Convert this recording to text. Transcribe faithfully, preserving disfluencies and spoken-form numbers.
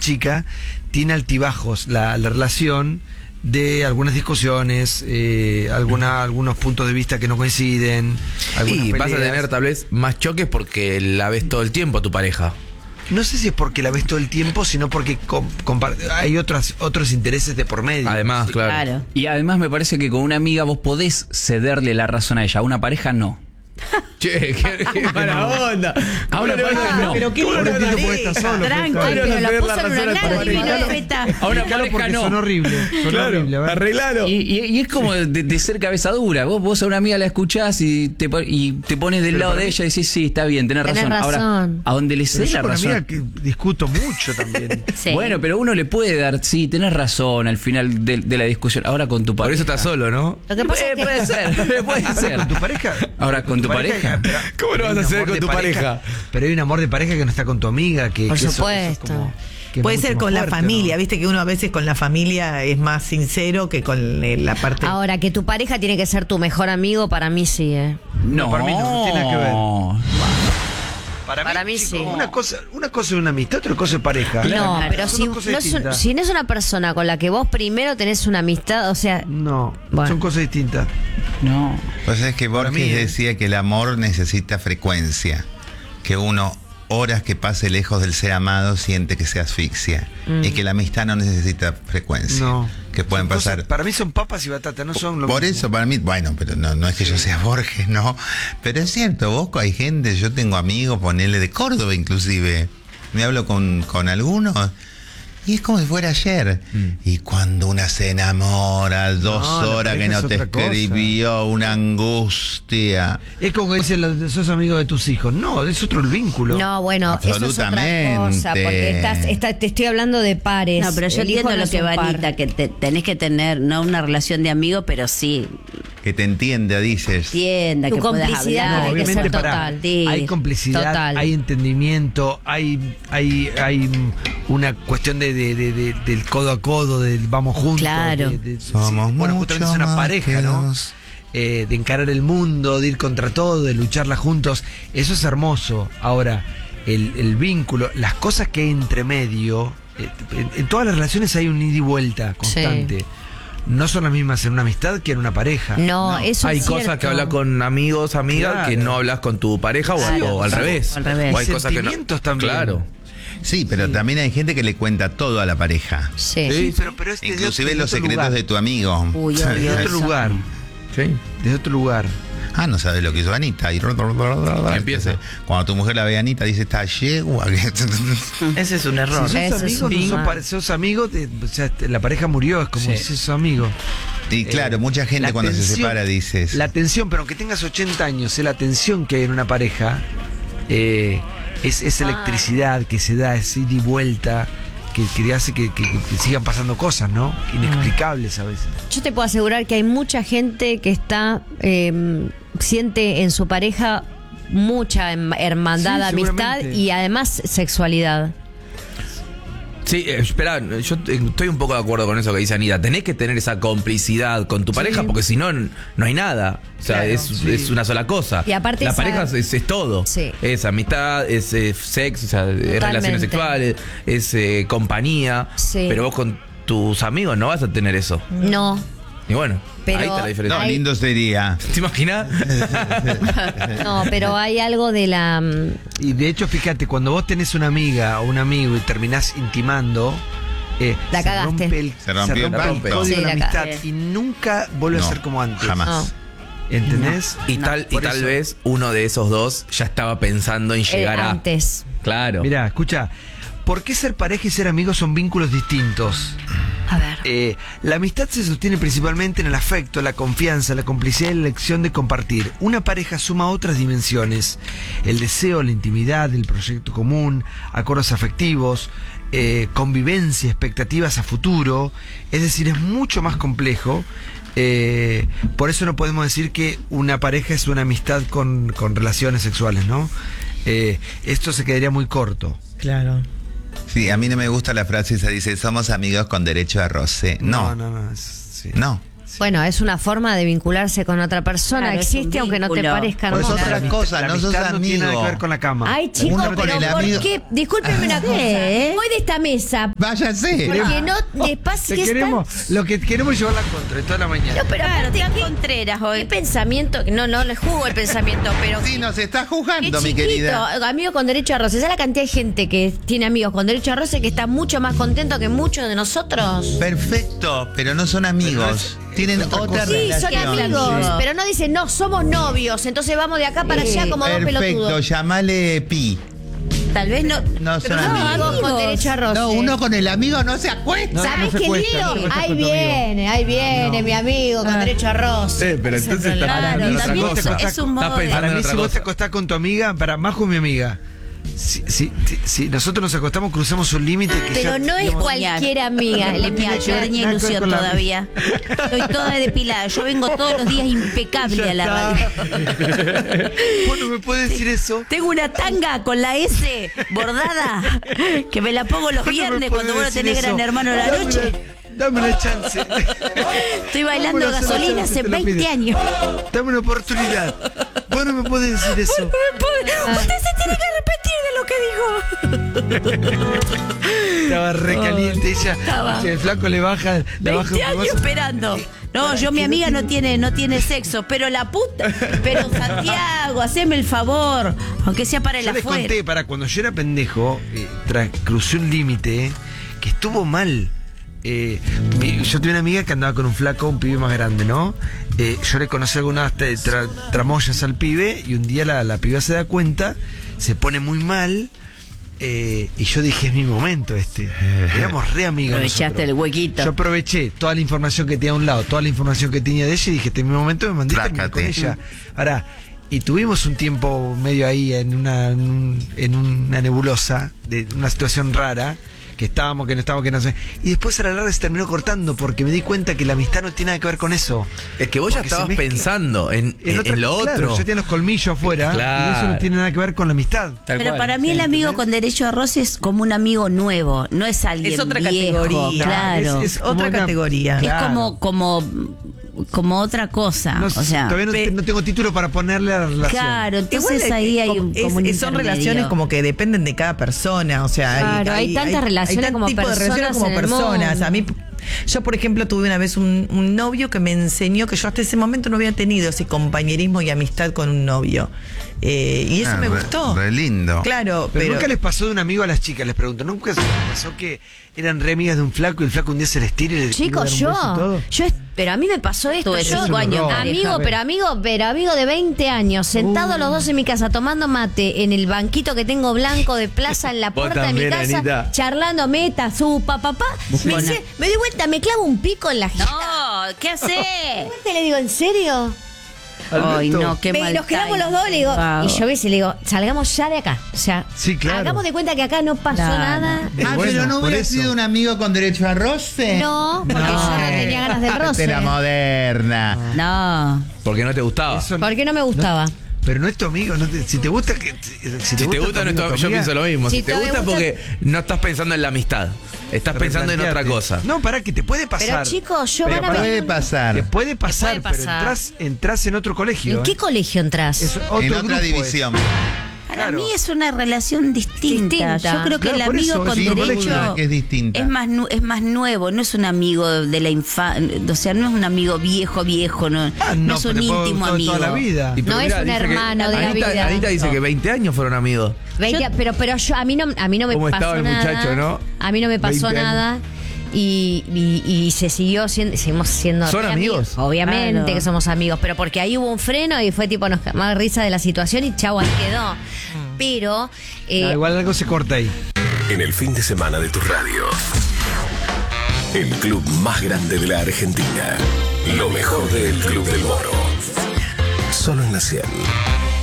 chica, tiene altibajos la, la relación de algunas discusiones, eh, alguna, algunos puntos de vista que no coinciden. Y vas vas a tener tal vez más choques porque la ves todo el tiempo a tu pareja. No sé si es porque la ves todo el tiempo, sino porque hay otras, otros intereses de por medio. Además, sí. claro. claro. Y además me parece que con una amiga vos podés cederle la razón a ella, a una pareja no. Che, qué, qué mala onda. A una pareja no. Pero qué ¿Cómo no entiendo por qué estás solo? Tranqui, Feta? pero la Ceder puso la en razón una a tu nada pareja. divino, Feta. A una Explícalo pareja porque no. son horribles. Son Claro, horribles, a ver. arreglalo. Y, y, y es como de, de ser cabeza dura. Vos, vos a una amiga la escuchás y te, pon- y te pones del Pero lado para de mí- ella y decís, sí, está bien, tenés Tenés razón. Ahora, razón. a donde le Pero cedes yo la con razón. amiga que discuto mucho también. Sí. Bueno, pero uno le puede dar, sí, tenés razón al final de, de la discusión. Ahora con tu Por pareja. eso estás solo, ¿no? Lo que pasa Eh, es que puede ser, puede Ahora ser. con tu pareja. Ahora con tu pareja. pero- ¿Cómo lo hay vas a un hacer amor con de tu pareja? Pero hay un amor de pareja que no está con tu amiga. Que, Por que eso- eso es supuesto. como- que es Puede mucho ser más con la fuerte, familia, ¿no? viste que uno a veces con la familia es más sincero que con eh, la parte... Ahora, que tu pareja tiene que ser tu mejor amigo, para mí sí, ¿eh? No, para mí no, no tiene nada que ver. Para mí sí. Una cosa, una cosa es una amistad, otra cosa es pareja. No, pero Son si dos cosas no, es un- distintas. si no es una persona con la que vos primero tenés una amistad, o sea, No, Bueno. son cosas distintas. no. Pues es que Para Borges mí, ¿eh? decía que el amor necesita frecuencia, que uno horas que pase lejos del ser amado siente que se asfixia, y que la amistad no necesita frecuencia, No. que pueden Son cosas- pasar. para mí son papas y batatas, no son lo Por mismo. eso, para mí, bueno, pero no, no es que yo sea Borges, no. Pero es cierto, vos hay gente, yo tengo amigos, ponele de Córdoba inclusive. Me hablo con, con algunos y es como si fuera ayer. Y cuando una se enamora, dos No, la horas que pareja no es te otra cosa. escribió, una angustia. Es como que dicen, los- sos amigo de tus hijos. No, es otro el vínculo. no, bueno, eso es otra Absolutamente. cosa, porque estás, está- te estoy hablando de pares. No, pero yo El hijo entiendo no lo es que un va par. Anita, que te- tenés que tener, no una relación de amigo, pero sí, Que te entienda, dices. tienda, Tu que puedas complicidad hablar. No, tiene que obviamente ser pará. total. Sí. Hay complicidad, Total. hay entendimiento, hay, hay, hay una cuestión de, de- de- de- del codo a codo, del vamos juntos. Claro. de- de- Somos sí, bueno, mucho justamente es una más pareja, que ¿no? dos. Eh, de encarar el mundo, de ir contra todo, de lucharla juntos. Eso es hermoso. Ahora, el, el vínculo, las cosas que hay entre medio, eh, en, en todas las relaciones hay un ida y vuelta constante. No son las mismas en una amistad que en una pareja. No, eso Hay es cosas cierto. que hablas con amigos, amigas, Claro. que no hablas con tu pareja o, Claro. o al revés. O al revés. O hay Y cosas que no. sentimientos también. Claro. Sí, pero también hay gente que le cuenta todo a la pareja. Sí. Sí, pero, pero es desde Inclusive otro- los desde otro secretos lugar. de tu amigo. Uy, Desde obvio, otro eso. lugar. Sí. Desde otro lugar. Ah, no sabes lo que hizo Anita. Y Empieza. Cuando tu mujer la ve a Anita, dice, está yegua. Ese es un error. Si sos Eso es amigo, un no sos, mal. pare- sos amigo, de- o sea, te- la pareja murió, es como Sí. si sos amigo. Y claro, Eh, mucha gente la cuando se tensión- separa dices. La tensión, pero aunque tengas ochenta años, es la tensión que hay en una pareja, eh, es esa electricidad que se da, esa ida y vuelta, que, que hace que, que- que sigan pasando cosas, ¿no? Inexplicables a veces. Yo te puedo asegurar que hay mucha gente que está, eh, siente en su pareja mucha em- hermandad, Sí, amistad seguramente. y además sexualidad. Sí, eh, espera, yo estoy un poco de acuerdo con eso que dice Anita. Tenés que tener esa complicidad con tu pareja, porque si no, n- no hay nada. O sea, Claro, es, sí. es una sola cosa. Y aparte la esa- pareja es, es todo. Sí. Es amistad, es eh, sexo, o sea, es relaciones sexuales, es eh, compañía. Sí. Pero vos con tus amigos no vas a tener eso. No, Y bueno, Pero ahí está la diferencia. No, Ay. lindo sería. ¿Te imaginas? no, pero hay algo de la... mm, Y de hecho, fíjate, cuando vos tenés una amiga o un amigo y terminás intimando, eh, La se cagaste. rompe el, Se rompió el pacto. código Sí, de la la amistad cagaste. y nunca vuelve No, a ser como antes. jamás. No. ¿Entendés? Y tal, y Por tal eso. vez uno de esos dos ya estaba pensando en eh, llegar a. antes. Claro. Mirá, escucha, ¿por qué ser pareja y ser amigos son vínculos distintos? A ver. Eh, la amistad se sostiene principalmente en el afecto, la confianza, la complicidad y la elección de compartir. Una pareja suma otras dimensiones: el deseo, la intimidad, el proyecto común, acuerdos afectivos, eh, convivencia, expectativas a futuro. Es decir, es mucho más complejo. Eh, por eso no podemos decir que una pareja es una amistad con, con relaciones sexuales, ¿no? Eh, esto se quedaría muy corto. Claro. Sí, a mí no me gusta la frase esa, dice, somos amigos con derecho a roce. No, no, no. es- sí. no. Bueno, es una forma de vincularse con otra persona. Claro, es Existe un aunque no te vínculo. parezca Pues hermosa. otra cosa, La no sos amistad no tiene nada que amigo. ver con la cama. Ay, chicos, Uno con pero el ¿por amigo. qué? Discúlpenme una cosa. ¿Eh? Voy de esta mesa. Váyase. Porque no despacio Te es tan- queremos, lo que queremos es llevar la contra de toda la mañana. No, pero Claro, aparte, tan ¿qué, Contreras qué hoy. pensamiento? No, no le juzgo el pensamiento, pero Sí, nos está qué juzgando, mi chiquito. querida. Amigo con derecho a roce. ¿Sabes la cantidad de gente que tiene amigos con derecho a roce que está mucho más contento que muchos de nosotros? Perfecto, pero no son amigos. Tienen otra otra cosa. Sí, son relación. amigos, Sí. pero no dicen, no, somos novios, entonces vamos de acá para allá como dos Perfecto, pelotudos. llamale Pi. Tal vez no. No son Pero no, amigos. amigos con derecho a roce. No, uno con el amigo no se acuesta. No, ¿Sabes no se qué cuesta, lío? no se cuesta Ahí con tu amigo. viene, ahí viene mi amigo con derecho a roce. Eh, pero entonces está Claro, pensando en otra también cosa. es, es un Estás modo de. pensando Para en mí, otra si vos te cosa. acostás con tu amiga, para Majo, mi amiga, si, si, si, si nosotros nos acostamos, cruzamos un límite que Pero ya, no es digamos, cualquier amiga. Le Le mira, yo nada tenía que ver ilusión con la- todavía. Estoy toda depilada. Yo vengo todos los días impecable a la radio. Vos no me puedes decir eso. Tengo una tanga con la S bordada que me la pongo los Vos no me viernes podés cuando vos no decir tenés eso. gran hermano a la Dame noche. una- Dame una chance. Estoy bailando Dame una sola gasolina chance, hace te lo veinte pido. años. Dame una oportunidad. Vos no me podés decir eso. Usted se tiene que arrepentir de lo que dijo. Estaba re caliente ella. Estaba. El flaco le baja, le baja veinte un años poco. esperando. No, yo mi amiga no tiene, no tiene sexo, pero la puta, pero Santiago, haceme el favor, aunque sea para el Yo les afuera. conté, para cuando yo era pendejo, eh, tra- crucé un límite que estuvo mal. Eh, mi- yo tenía una amiga que andaba con un flaco, un pibe más grande, ¿no? Eh, yo le conocí algunas tra- tra- tramoyas al pibe y un día la, la piba se da cuenta, se pone muy mal. Eh, y yo dije, es mi momento este. Éramos re amigos. Aprovechaste nosotros. el huequito. Yo aproveché toda la información que tenía a un lado, toda la información que tenía de ella y dije, este es mi momento, me mandé a terminar con Trácate. ella. Ahora, y tuvimos un tiempo medio ahí en una, en, un- en una nebulosa, de una situación rara, que estábamos, que no estábamos, que no sé. Y después a la larga se terminó cortando porque me di cuenta que la amistad no tiene nada que ver con eso. Es que vos ya Porque se estabas mezcla. pensando en, en, otra- en lo claro, otro. yo tenía los colmillos afuera y eso Claro. no tiene nada que ver con la amistad. Tal Pero cual. para mí el amigo con derecho a roce es como un amigo nuevo, no es alguien Es otra viejo, categoría. claro. Es- Es, como Otra una- categoría. Claro. como, como, como otra cosa. No, o sea, todavía no, pe- te- no tengo título para ponerle a la relación. claro, entonces Igual, ahí eh, hay como- un, es- como un son intermedio. relaciones como que dependen de cada persona, o sea, Claro, hay tantas relaciones tal como tipo de relaciones personas como en el personas. mundo. A mí, yo por ejemplo tuve una vez un, un novio que me enseñó que yo hasta ese momento no había tenido ese compañerismo y amistad con un novio. Eh, y eso Ah, me re- gustó. re lindo. Claro, Pero, pero, nunca les pasó de un amigo a las chicas, les pregunto, ¿nunca les pasó que eran re amigas de un flaco y el flaco un día se les tira y les Chicos, quiere dar un beso y yo, todo? yo, es- pero a mí me pasó esto. Tuve Yo, cinco años, horror. amigo, Deja, pero amigo, pero amigo de veinte años, sentados Uh. los dos en mi casa tomando mate en el banquito que tengo blanco de plaza en la Vos puerta de mi también, casa, Anita. charlando meta, su papá, papá. Me, Bueno. dice- me di vuelta, me clavo un pico en la jeta. No, ¿qué hace? Te le digo, ¿en serio? Ay, Alberto. no, qué Me- mal nos quedamos timing. los dos, le digo, Wow. y yo ves y le digo, salgamos ya de acá. O sea, Sí, claro. hagamos de cuenta que acá no pasó Claro. nada. Eh, Ah, bueno, pero no por hubiera eso. sido un amigo con derecho a roce. No, porque yo no tenía ganas del roce. De la moderna. No. Porque no te gustaba. Eso- Porque no me gustaba. Pero no es tu amigo, no te- si te gusta que si Si te gusta, tu no amigo, está- tu yo amiga, pienso lo mismo. Si Si te te gusta, gusta- porque no estás pensando en la amistad. Estás pensando en otra replanteate. cosa. No, para que te puede pasar. Pero chicos, yo Pero van a ver. puede pasar. Te puede pasar, Te puede pero pasar. entras, entras en otro colegio. ¿En qué ¿eh? colegio entras? Es otro En otra grupo, división. Para Claro. mí es una relación distinta. Distinta. Yo creo que Claro, el por amigo eso, con sin derecho duda que es distinta. es más nu- es más nuevo, no es un amigo de la infancia, o sea, no es un amigo viejo viejo, no, Ah, no no, es un te puede íntimo gustar amigo. toda la vida. Y pero No es un dice que- hermano de la Anita, vida. Anita dice No. que veinte años fueron amigos. veinte, pero pero yo a mí no a mí no me ¿Cómo pasó estaba el nada. muchacho, no? A mí no me pasó veinte años. nada. Y, y, y se siguió siendo, seguimos siendo ¿Son re amigos? Obviamente Claro. que somos amigos, pero porque ahí hubo un freno y fue tipo nos más risa de la situación y chau, ahí quedó. Pero eh, No, igual algo se corta ahí. En el fin de semana de tu radio. El club más grande de la Argentina. Lo mejor del Club del Moro. Solo en la cien.